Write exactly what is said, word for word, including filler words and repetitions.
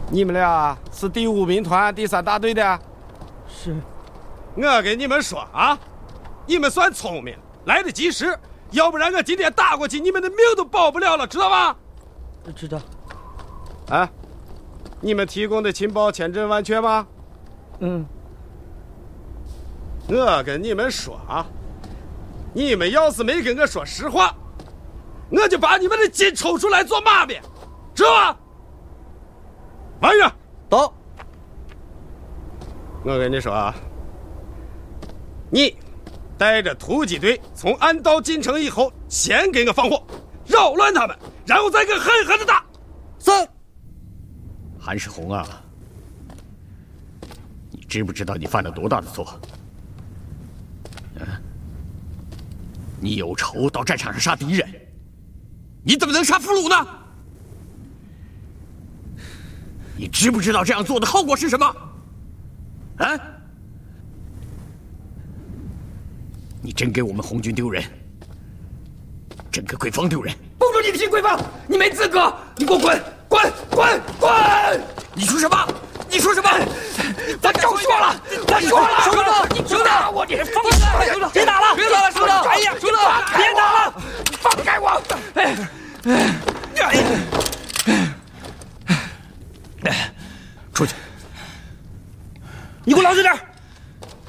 你们俩是第五兵团第三大队的？ 是。 我跟你们说啊，你们算聪明，来得及时，要不然我今天打过去，你们的命都保不了了，知道吗？ 知道。 啊，你们提供的情报千真万确吗？ 嗯。 我跟你们说啊，你们要是没跟我说实话，我就把你们的筋抽出来做马鞭，知道吗？慢着， 到。 我跟你说啊，你带着突击队从暗道进城以后，先给我放火，扰乱他们，然后再给狠狠的打。 是。 韩世宏啊，你知不知道你犯了多大的错？嗯，你有仇到战场上杀敌人，你怎么能杀俘虏呢？你知不知道这样做的后果是什么？啊！你真给我们红军丢人，真给桂芳丢人！ 不准你提桂芳，你没资格！你给我滚！滚！滚！滚！ 你说什么？你说什么？ 我就说了，我说了， 兄弟， 你兄弟，我你放开！兄弟，别打了，别打了，兄弟！哎呀，兄弟，别打了，放开我！哎， 出去！ 你给我老实点！